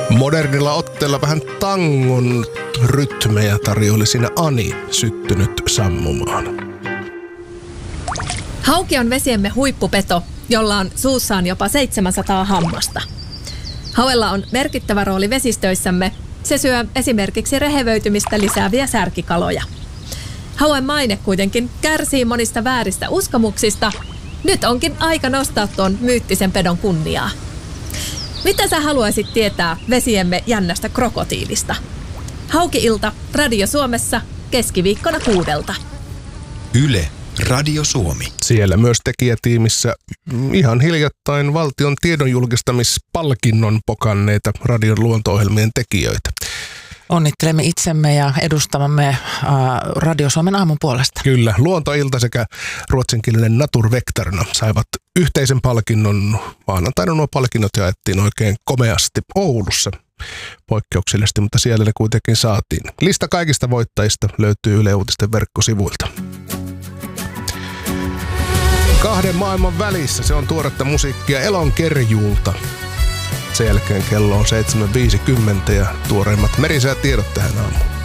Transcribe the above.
Modernilla otteella vähän tangon rytmejä tarjoili siinä Ani syttynyt sammumaan. Hauki on vesiemme huippupeto, jolla on suussaan jopa 700 hammasta. Hauella on merkittävä rooli vesistöissämme. Se syö esimerkiksi rehevöitymistä lisääviä särkikaloja. Hauen maine kuitenkin kärsii monista vääristä uskomuksista. Nyt onkin aika nostaa tuon myyttisen pedon kunniaa. Mitä sä haluaisit tietää vesiemme jännästä krokotiilista? Hauki-ilta Radio Suomessa keskiviikkona 6. Yle Radio Suomi. Siellä myös tekijätiimissä ihan hiljattain valtion tiedonjulkistamispalkinnon pokanneita radion luonto-ohjelmien tekijöitä. Onnittelemme itsemme ja edustamamme Radio Suomen aamun puolesta. Kyllä, Luontoilta sekä ruotsinkielinen Naturvektarina saivat yhteisen palkinnon. Maanantaina nuo palkinnot jaettiin oikein komeasti Oulussa. Poikkeuksellisesti, mutta siellä ne kuitenkin saatiin. Lista kaikista voittajista löytyy Yle Uutisten verkkosivuilta. Kahden maailman välissä se on tuoretta musiikkia Elon Kerjuulta. Sen jälkeen kello on 7.50 ja tuoreimmat merisäätiedot tähän aamuun.